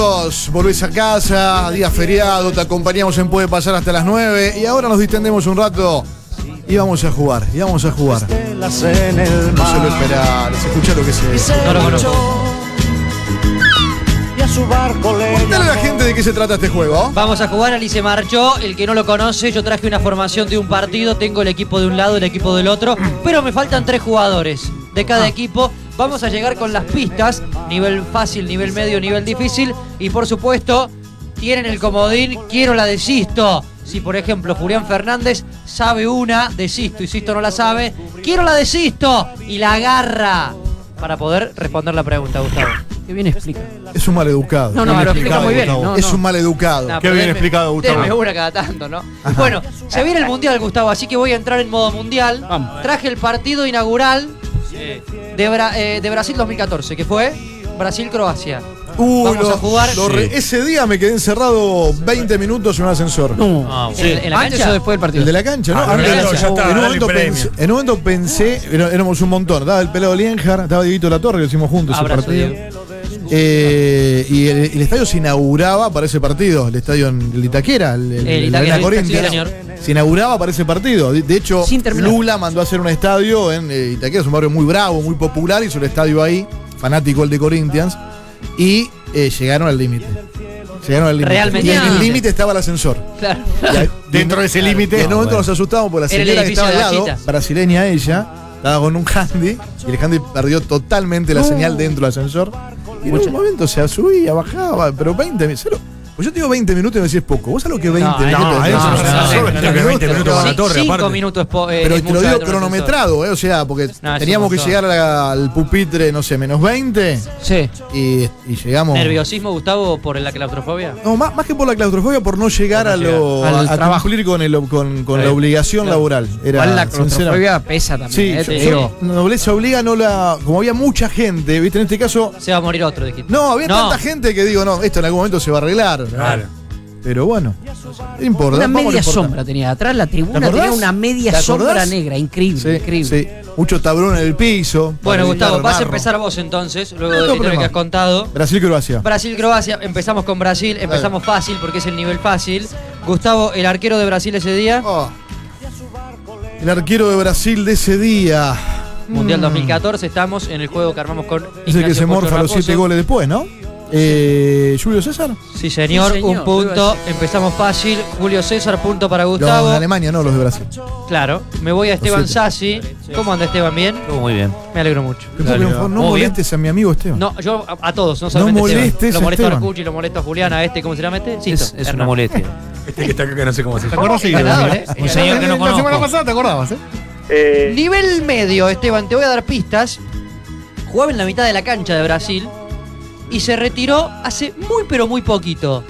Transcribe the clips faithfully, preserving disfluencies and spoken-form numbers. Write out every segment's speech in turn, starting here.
Volvés a casa, día feriado, te acompañamos en Puede Pasar hasta las nueve y ahora nos distendemos un rato y vamos a jugar, y vamos a jugar. No se lo esperar, se escucha lo que se... No lo conozco. Contale a la gente de qué se trata este juego. Vamos a jugar, Ali se marchó. El que no lo conoce, yo traje una formación de un partido. Tengo el equipo de un lado, el equipo del otro, pero me faltan tres jugadores de cada equipo. Vamos a llegar con las pistas, nivel fácil, nivel medio, nivel difícil. Y por supuesto, tienen el comodín, quiero la de Sisto. Si por ejemplo Julián Fernández sabe una de Sisto y Sisto no la sabe, quiero la de Sisto y la agarra para poder responder la pregunta, Gustavo. Qué bien explica. Es un maleducado. No, no, me lo explica muy bien. No, es no. un maleducado. No, Qué bien denme, explicado, Gustavo. Denme una cada tanto, ¿no? Ajá. Bueno, se viene el Mundial, Gustavo, así que voy a entrar en modo Mundial. Vamos. Traje el partido inaugural de, Bra eh, de Brasil dos mil catorce, que fue Brasil-Croacia. Uy, Vamos lo, a jugar. lo re, Sí. Ese día me quedé encerrado veinte minutos en un ascensor. No. Ah, ¿En, sí. en la ¿Antes cancha? o después del partido? El de la cancha, ¿no? Ah, Antes- no, ya está, en, un dale momento premio. pensé, en un momento pensé, era- éramos un montón. Estaba el pelado Lienjar, estaba Dieguito La Torre, que lo hicimos juntos ese Abrazo, partido. Diego. Eh, y el, el estadio se inauguraba para ese partido, el estadio en el Itaquera, el, el, El el Arena Itaquera, sí, Corinthians. señor. Se inauguraba para ese partido. De, de hecho, Sin terminar. Lula mandó a hacer un estadio en eh, Itaquera, es un barrio muy bravo, muy popular, hizo el estadio ahí, fanático el de Corinthians, y eh, llegaron al límite. Llegaron al límite. Realmente. Y en el límite estaba el ascensor. Claro. Y ahí- Dentro de ese Claro. límite. Y en un No, momento bueno. nos asustamos porque la Era el señora que edificio estaba al de lado, Gachita. brasileña ella, estaba con un handy y el handy perdió totalmente la señal dentro del ascensor. Y en un momento se subía, bajaba, pero veinte minutos. Pues yo te digo veinte minutos y me decís poco. ¿Vos sabés lo que veinte No, minutos? no, de eso ascensor? no se hace. No, Creo que veinte minutos con la torre, Cinco aparte. minutos po- eh, Pero es te lo mucho digo dentro del cronometrado, ¿eh? O sea, porque No, es teníamos un que montón. llegar a- al pupitre, no sé, menos veinte Sí. y, y llegamos. ¿Nerviosismo, Gustavo, por la claustrofobia? No, más, más que por la claustrofobia, por no llegar Por a, no lo, llegar. Al a, a trabajo. cumplir con, el, con, con Sí. la obligación Claro. laboral. Era, Igual la sinceramente. claustrofobia pesa también. Sí, eh, yo, te yo- digo. nobleza obliga, no la. Como había mucha gente, ¿viste? En este caso. Se va a morir otro, dijiste. No, había No. tanta gente que digo, no, esto en algún momento se va a arreglar. Claro. Pero bueno, no importa. Una vamos a lo media importante. sombra tenía. Atrás la ¿Te tribuna acordás? tenía una media ¿Te acordás? sombra negra. Increíble, Sí, increíble. sí. Mucho tablón en el piso. Bueno, para Gustavo, evitar vas a barro. empezar vos entonces, luego No de tengo todo lo que problema. has contado. Brasil-Croacia. Brasil-Croacia, empezamos con Brasil, empezamos fácil porque es el nivel fácil. Gustavo, el arquero de Brasil ese día, Oh. El arquero de Brasil de ese día. Mundial Mm. dos mil catorce, estamos en el juego que armamos con Es el que Ignacio se morfa Pocho los Raposo. siete goles después, ¿no? Eh, ¿Julio César? Sí, señor, Sí, señor, un punto. iba a Empezamos fácil. Julio César, punto para Los Gustavo. de Alemania, no los de Brasil. Claro, me voy a Esteban siete. Sassi. ¿Cómo anda Esteban? ¿Bien? Todo muy bien. Me alegro mucho. Pero por favor, no Muy bien. molestes a mi amigo Esteban. No, yo a, a todos, no solamente No a Esteban. molestes Lo a molesto a Esteban. Arcucci, lo molesto a Julián, a este, ¿cómo se llama este? Es, Sisto, es una Hernán. molestia. Este que está acá que no sé cómo se ¿Te llama. acordás? Sí, Ganador, la- ¿eh? Un señor que no La semana conozco. pasada te acordabas, ¿eh? Eh, Nivel medio, Esteban, te voy a dar pistas. Jugaba en la mitad de la cancha de Brasil y se retiró hace muy pero muy poquito.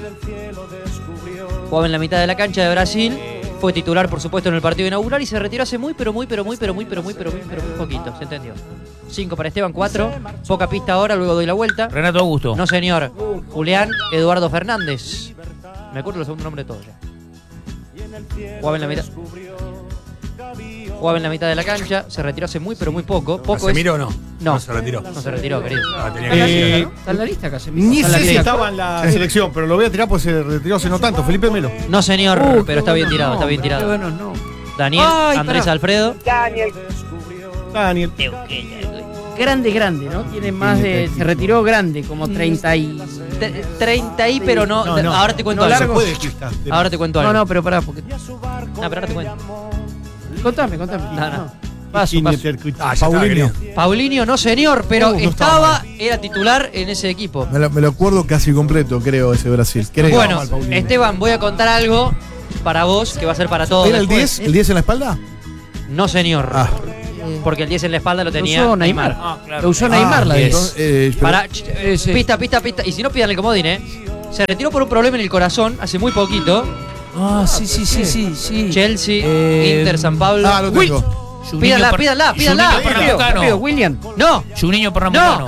Jugaba en la mitad de la cancha de Brasil, fue titular por supuesto en el partido inaugural y se retiró hace muy pero muy pero muy pero muy pero muy pero muy pero muy poquito, ¿se entendió? Cinco para Esteban, cuatro. Poca pista ahora, luego doy la vuelta. Renato Augusto. No señor, Julián Eduardo Fernández. Me acuerdo el segundo nombre de todos ya. Jugaba en la mitad. Jugaba en la mitad de la cancha, se retiró hace muy pero muy poco. Poco ¿Se es- miró o no? No. No se retiró. No se retiró, querido. Ah, tenía Está en la que lista, decir. ¿no? Está en la lista casi. Ni Está en la sé si lista. estaba en la selección, pero lo voy a tirar porque se retiró hace no tanto. Felipe Melo. No señor, Uh, pero está qué bien buenos tirado, está bien nombres, tirado. qué buenos nombres. Daniel, Ay, Andrés pará. Alfredo. Daniel, Daniel. Grande, grande, ¿no? Tiene más de. Se retiró grande, como treinta y. Te- treinta y, pero no. No, no. Ahora te cuento No, algo. largo. Puede pistas. Ahora te cuento No, algo. no, pero pará, porque. Ah, pero ahora te cuento. Contame, contame. No, no. Paso, paso. Ah, ya Paulinho. está, querido. Paulinho, no señor, pero Uh, no estaba, estaba era titular en ese equipo. Me lo, me lo acuerdo casi completo, creo, ese Brasil. Creo. Bueno, Mal, Paulinho. Esteban, voy a contar algo para vos que va a ser para todos. ¿Era el después. diez? ¿El diez en la espalda? No, señor. Ah. Porque el diez en la espalda lo Lo tenía usó Neymar. Neymar. Ah, claro. Lo usó Neymar la Ah, diez. entonces, eh, pero- Para, ch- eh, sí. pista, pista, pista. Y si no, pidan el comodín, ¿eh? Se retiró por un problema en el corazón hace muy poquito. Ah, sí, sí, sí, sí, sí. Chelsea, Eh, Inter, San Pablo. Ah, lo tengo. Pídanla, pídanla, pídanla. Juninho rápido, Pernambucano. Rápido, William. No, Juninho Pernambucano.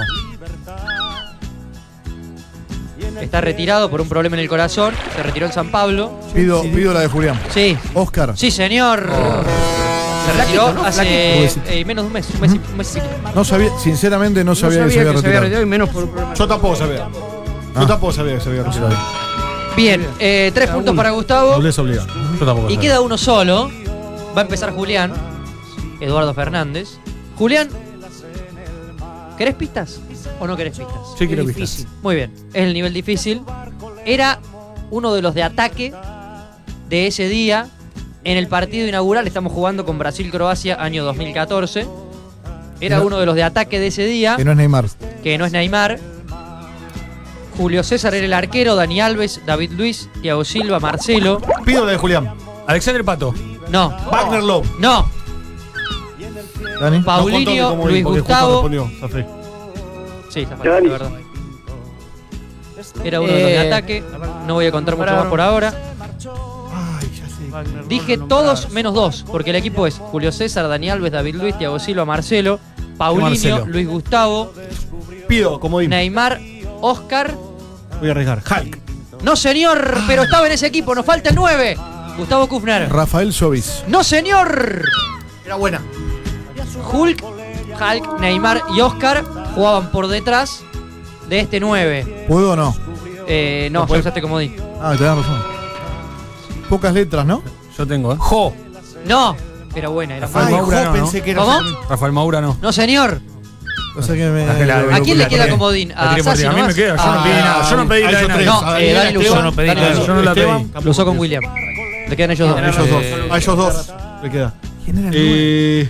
está retirado por un problema en el corazón. Se retiró el San Pablo. Pido, pido la de Julián. Sí, Oscar. sí, señor. Se retiró Flaquito, ¿no? hace Flaquito. eh, menos de un mes. Un mes, y- un mes y pico. No sabía, sinceramente no No sabía, sabía que se había retirado. y menos por un problema. Yo tampoco sabía. Yo tampoco sabía que se había retirado. Bien, eh, tres puntos para Gustavo. Doblez obligado. Yo tampoco Y sabía. queda uno solo. Va a empezar Julián. Eduardo Fernández. Julián, ¿querés pistas o no querés pistas? Sí, quiero Es pistas. difícil. Muy bien, es el nivel difícil. Era uno de los de ataque de ese día. En el partido inaugural, estamos jugando con Brasil-Croacia, año dos mil catorce. Era No. uno de los de ataque de ese día, Que no es Neymar. que no es Neymar. Julio César era el arquero, Dani Alves, David Luiz, Thiago Silva, Marcelo. Pido la de Julián. Alexander Pato. No, Wagner Love. no. Dani. Pa- Paulinho, No contó que como Luis porque justo Gustavo. respondió, zafé. Sí, está falta, de verdad. Era uno de los de Eh, ataque. No voy a contar mucho para- más por ahora. Ay, ya sé. Dije todos menos dos, porque el equipo es Julio César, Dani Alves, David Luiz, Thiago Silva, Marcelo, Paulinho, Marcelo. Luis Gustavo, Pido, como digo. Neymar, Oscar. Voy a arriesgar. Hulk. No, señor, pero estaba en ese equipo, nos falta el nueve. Gustavo Kufner. Rafael Sobis. No, señor. Era buena. Hulk, Hulk, Neymar y Oscar jugaban por detrás de este nueve. ¿Puedo o no? Eh, no, ya usaste comodín. Ah, te das razón. Pocas letras, ¿no? Yo tengo, ¿eh? Jo. No, era buena, era Rafael buena. Ay, Maura jo, no, pensé ¿no? que era. ¿Cómo? Rafael Maura no. No, señor. O sea que me. La que la- ¿A quién le queda la- comodín? la ¿A tiré por Sassi ti. A mí me nomás? queda, yo no Ah, pedí nada. Yo no pedí a nada. ellos de tres. nadie. No, A eh, Daniel Dani lo usó. Esteban, no pedí Dani nada, lo usó. yo no la Esteban, pedí. Lo usó con William. Le quedan ellos dos. A ellos dos. Eh, A ellos dos. Le queda. ¿Quién era el Eh.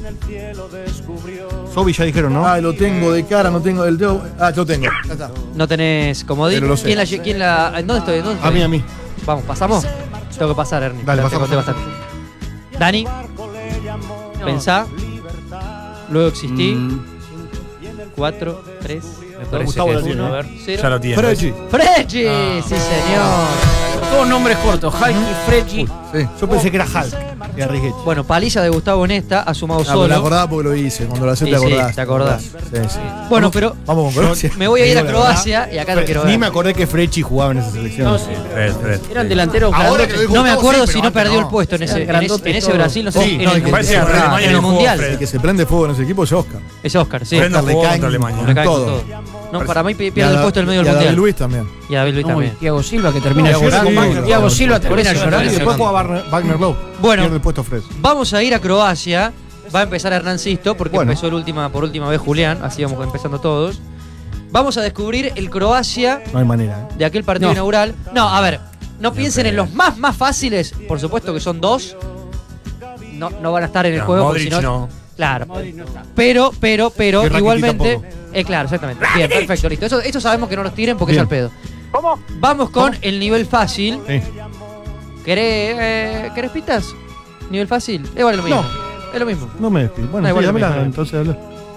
Sobi ya dijeron, ¿no? Ah, lo tengo de cara, no tengo el dedo. Ah, lo tengo. Ya está. No tenés comodín. Pero lo sé. ¿Quién la, lle- quién la, ¿Dónde estoy? ¿Dónde estoy? A mí, a mí. Vamos, ¿pasamos? Tengo que pasar, Ernie. Dale, Te conté pasamos. bastante. Dani, pensá. Luego existí. Mm, cuatro, tres, parece Gustavo que la sí, tiene, ¿no? a ver. cero. Ya lo tiene. Frechi. ¡Frechi! Ah. Sí, señor. Todos nombres cortos. Hulk y Freddy. Sí. Yo pensé que era Hulk. Y arriesgué. Bueno, paliza de Gustavo en esta, ha sumado Ah, pero solo. la acordaba porque lo hice. Cuando lo hacé Sí, te sí, acordás. te acordás. Sí, sí. Bueno, Vamos- pero Vamos con Croacia. me voy a ir a Digo la Croacia y acá lo quiero Ni ver. me acordé que Frechi jugaba en esa selección. No, sí. Fred, Fred. Eran delanteros Ahora que grandotes. lo dijo No me Gustavo, acuerdo sí, si pero no antes perdió no. el puesto en ese, en ese, Grandotes en ese todos. Brasil, no sé Sí, si en no, el, y que parece se que prende- Alemania en el no jugó Mundial. Fred. El que se prende fuego en ese equipo es Oscar. Es Oscar, sí. Fred no Oscar le jugó caen contra Alemania. Le caen con todo. todo. No, para mí Y pierde a el Da- puesto en el medio y del a David mundial. Luiz también. Y a David Luiz No, y también. Thiago Silva que termina No, llorando. con Wagner Thiago Love. Silva termina Por eso, llorando. Y después juega Wagner, Wagner Love. Bueno. Pierde el puesto Fred. Vamos a ir a Croacia. Va a empezar Hernán Sisto porque Bueno. empezó el última, por última vez Julián. Así vamos empezando todos. Vamos a descubrir el Croacia No hay manera, ¿eh? de aquel partido No. inaugural. No, a ver, no piensen en los más, más fáciles. Por supuesto que son dos. No, no van a estar en el No, juego. porque Modric si no, no. Claro. Pero, pero, pero, Y Rakitic igualmente. tampoco. Eh, claro, exactamente. Bien, perfecto, listo. Eso, eso sabemos que no los tiren porque Bien. es al pedo. ¿Cómo? Vamos con el nivel fácil. Sí. ¿Querés, eh, ¿Querés pistas? ¿Nivel fácil? Igual es lo mismo. Es lo mismo. No me despido. Bueno, Da igual sí, lo dámela, mismo. entonces habla.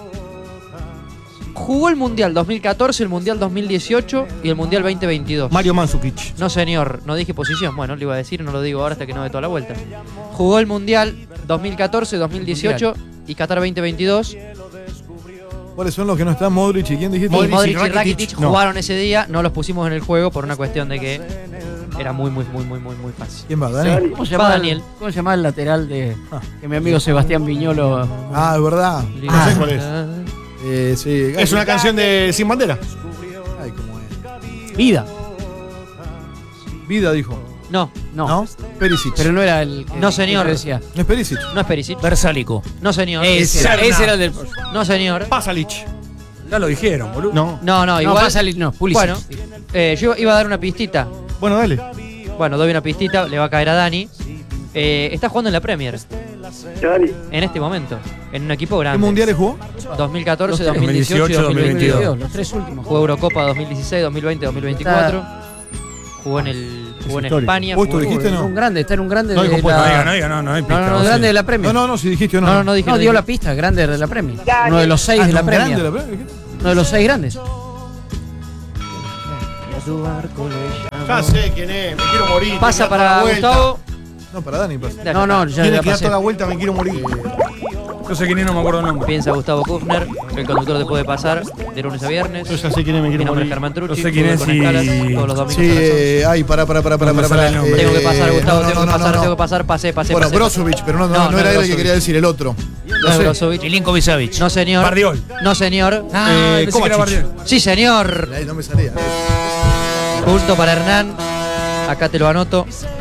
Jugó el Mundial dos mil catorce, el Mundial dos mil dieciocho y el Mundial veinte veintidós. Mario Mandzukic. No, señor, no dije posición. Bueno, le iba a decir, no lo digo ahora hasta que no dé toda la vuelta. Jugó el Mundial dos mil catorce, dos mil dieciocho y Qatar veinte veintidós. ¿Cuáles son los que no están? Modric y quién dijiste? Y Modric y Modric y Rakitic, Rakitic no. jugaron ese día, no los pusimos en el juego por una cuestión de que era muy, muy, muy, muy, muy, muy fácil. ¿Quién va? ¿Dani? ¿Cómo se Va llama Daniel. el, ¿Cómo se llama el lateral de que mi amigo Sebastián Viñolo? Ah, es verdad. No sé cuál es. Eh, sí. Es una canción de Sin Bandera. Ay, cómo es. Vida. Vida dijo. No, No, ¿No? Perisic. pero no era el que No, señor. que decía. ¿No es Perisic? no es Perisic. Versálico. No, señor. Ese, era, ese era el del. No, señor. Pasalic. Ya lo dijeron, boludo. No. No, no, No, igual. pasa el- no, Pulisic. Bueno, eh, yo iba a dar una pistita. Bueno, dale. Bueno, doy una pistita, le va a caer a Dani. Eh, está jugando en la Premier. En este momento. En un equipo ¿Qué grande. mundiales jugó? dos mil catorce, Los dos mil dieciocho y dos mil veintidós. veintidós. Los tres últimos. Jugó Eurocopa dos mil dieciséis, dos mil veinte, dos mil veinticuatro. Jugó en el jugó en histórico. España. ¿Vos tú jugó- dijiste no? Un grande, está en un grande No hay de compuesto, No diga, la. no diga, no, no hay No, pista. no, no, vos grande sí. de la Premier. No, no, no, si dijiste o no. No, no, no dije. No, no dio dije. la pista, grande de la Premier. Uno de los seis Ah, de la ¿no? Premier. Grande de la Premier. Uno de los seis grandes. Ya sé quién es. Me quiero morir. Pasa Tiene que dar toda para la vuelta. Gustavo. No, para Dani. Pasa. Ya No, está. no, ya, Tiene ya que dar pasé. toda la vuelta. Me quiero morir. No, Yo sé quién es, no me acuerdo el nombre. Piensa Gustavo Kufner, el conductor te puede pasar de lunes a viernes. Yo ya sé quién es, me Mi quiero nombre es morir. Germán Trucci. Yo sé quién es con y- escalas todos los domingos Sí, a las once. eh, ay, pará, pará, pará, pará, No me pará. sale el nombre. Tengo que pasar, eh, Gustavo, no, tengo no, que no, pasar, no. tengo que pasar, pasé, pasé, Bueno, pasé. Brozovic, pero no, no, No, no, no era es él el que Brozovic. quería decir, el otro. No No es sé. Brozovic. Milinkovic Savic. No, señor. Bardiol. No, señor. Ah, Eh, pensé que era Kovacic. Bardiol. Sí, señor. Ahí no me salía. Punto para Hernán. Acá te lo anoto.